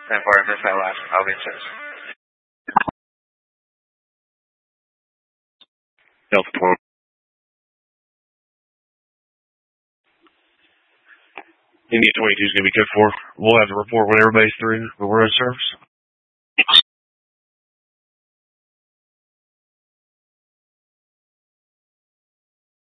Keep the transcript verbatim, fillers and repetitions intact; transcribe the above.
ten four, Miss last, I'll be in service. Delta twelve. India twenty-two is going to be code four. We'll have the report when everybody's through, but we're in service.